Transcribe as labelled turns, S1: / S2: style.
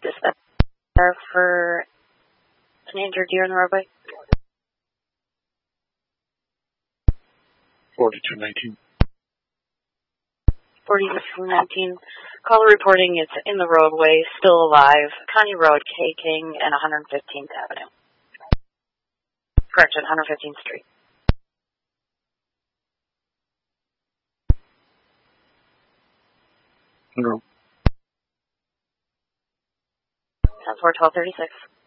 S1: Dispatch for an injured deer in the roadway.
S2: 4219.
S1: 4219. Caller reporting it's in the roadway, still alive. Connie Road, K King, and 115th Avenue. Correction, 115th Street.
S2: No.
S1: 10-4-1236.